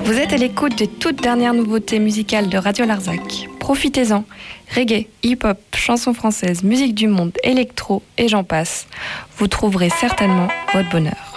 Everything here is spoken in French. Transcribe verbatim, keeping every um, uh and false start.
Vous êtes à l'écoute des toutes dernières nouveautés musicales de Radio Larzac. Profitez-en. Reggae, hip-hop, chansons françaises, musique du monde, électro et j'en passe. Vous trouverez certainement votre bonheur.